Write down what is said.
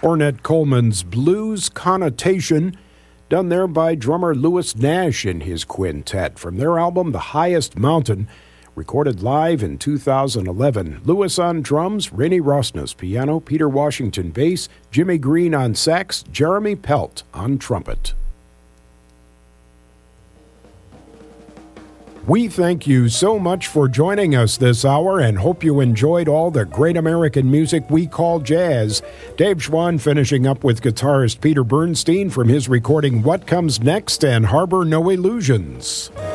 Ornette Coleman's Blues Connotation, done there by drummer Louis Nash and his quintet from their album The Highest Mountain, recorded live in 2011. Louis on drums, Rennie Rosnes piano, Peter Washington bass, Jimmy Green on sax, Jeremy Pelt on trumpet. We thank you so much for joining us this hour and hope you enjoyed all the great American music we call jazz. Dave Schwann finishing up with guitarist Peter Bernstein from his recording What Comes Next and Harbor No Illusions.